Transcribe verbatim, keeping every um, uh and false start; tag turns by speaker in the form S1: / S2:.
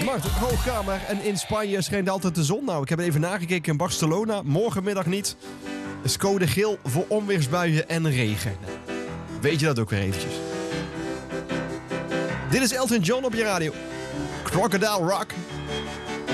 S1: Smart, hoogkamer. En in Spanje schijnt altijd de zon. Nou, ik heb even nagekeken in Barcelona. Morgenmiddag niet. Is code geel voor onweersbuien en regen. Weet je dat ook weer eventjes. Dit is Elton John op je radio. Crocodile Rock.